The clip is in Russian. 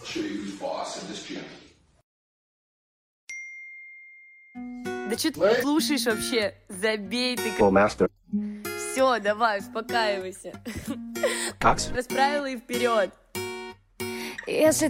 show you who's boss in this gym. Да что ты слушаешь вообще? Забей ты. Master. Все, давай, успокаивайся. Cox. Расправила и вперед. Если